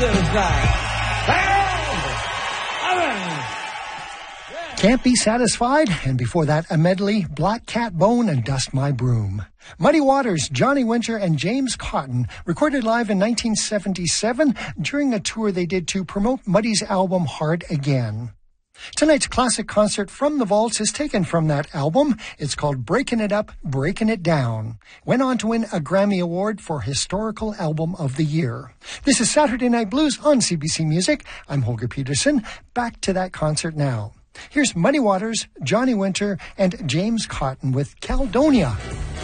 little side. Can't Be Satisfied, and before that, a medley, Black Cat Bone and Dust My Broom. Muddy Waters, Johnny Winter, and James Cotton recorded live in 1977 during a tour they did to promote Muddy's album Hard Again. Tonight's classic concert from the Vaults is taken from that album. It's called Breaking It Up, Breaking It Down. Went on to win a Grammy Award for Historical Album of the Year. This is Saturday Night Blues on CBC Music. I'm Holger Peterson. Back to that concert now. Here's Muddy Waters, Johnny Winter, and James Cotton with Caledonia.